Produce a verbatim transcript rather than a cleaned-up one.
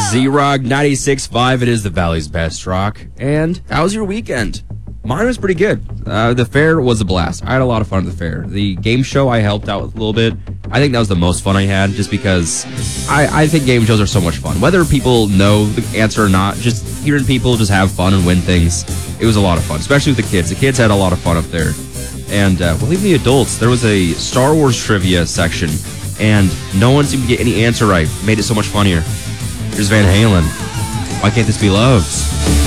Z-Rock ninety-six point five. It is the Valley's best rock. And how was your weekend? Mine was pretty good. Uh, the fair was a blast. I had a lot of fun at the fair. The game show I helped out with a little bit. I think that was the most fun I had, just because I, I think game shows are so much fun. Whether people know the answer or not, just hearing people just have fun and win things, it was a lot of fun, especially with the kids. The kids had a lot of fun up there. And uh, well, even the adults, there was a Star Wars trivia section, and no one seemed to get any answer right. Made it so much funnier. Here's Van Halen. Why Can't This Be Love?